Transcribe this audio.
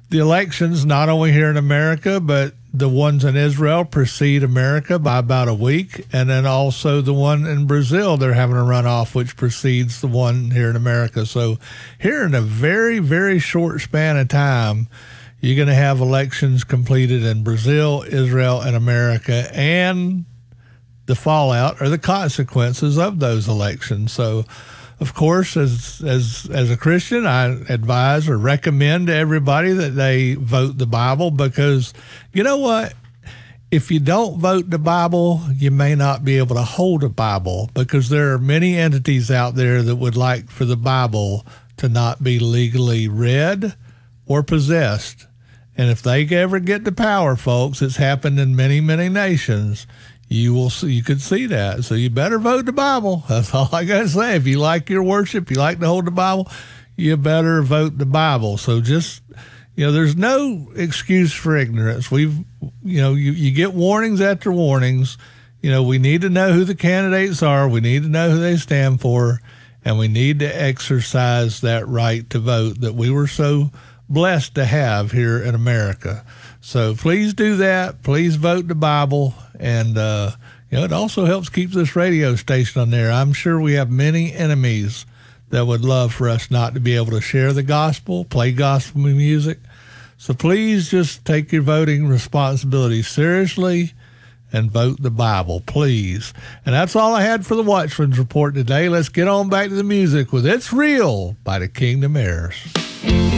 the elections, not only here in America, but the ones in Israel precede America by about a week. And then also the one in Brazil, they're having a runoff, which precedes the one here in America. So here in a very, very short span of time, you're going to have elections completed in Brazil, Israel, and America, and the fallout or the consequences of those elections. So, of course, as a Christian, I advise or recommend to everybody that they vote the Bible, because you know what? If you don't vote the Bible, you may not be able to hold a Bible, because there are many entities out there that would like for the Bible to not be legally read or possessed. And if they ever get to power, folks, it's happened in many, many nations. You could see that. So you better vote the Bible. That's all I got to say. If you like your worship, you like to hold the Bible, you better vote the Bible. So just, there's no excuse for ignorance. You get warnings after warnings. We need to know who the candidates are. We need to know who they stand for. And we need to exercise that right to vote that we were so blessed to have here in America. So please do that. Please vote the Bible. And, it also helps keep this radio station on there. I'm sure we have many enemies that would love for us not to be able to share the gospel, play gospel music. So please just take your voting responsibility seriously and vote the Bible, please. And that's all I had for the Watchman's Report today. Let's get on back to the music with It's Real by the Kingdom Heirs.